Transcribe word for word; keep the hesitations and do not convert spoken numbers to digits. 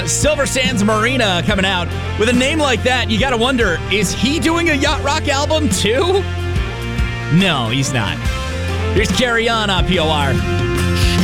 Silver Sands Marina coming out. With a name like that, you gotta wonder, is he doing a yacht rock album too? No, he's not. Here's Carry On on P O R.